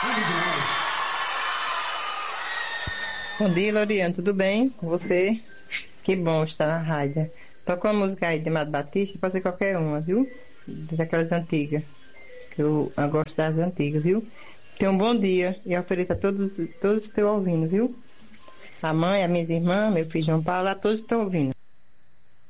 Bom dia, Loriane, tudo bem com você? Que bom estar na rádio. Toca uma música aí de Amado Batista, pode ser qualquer uma, viu? Daquelas antigas, que eu gosto das antigas, viu? Tenha um bom dia e ofereço a todos que estão ouvindo, viu? A mãe, as minhas irmãs, meu filho João Paulo, a todos que estão ouvindo.